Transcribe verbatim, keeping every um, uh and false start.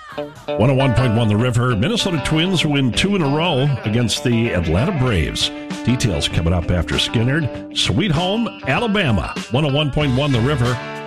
one oh one point one The River. Minnesota Twins win two in a row against the Atlanta Braves. Details coming up after Skinnerd. Sweet Home, Alabama. one oh one point one The River.